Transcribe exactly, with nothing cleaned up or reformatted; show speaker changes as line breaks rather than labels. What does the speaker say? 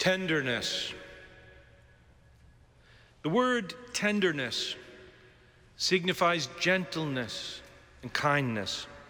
Tenderness. The word tenderness signifies gentleness and kindness.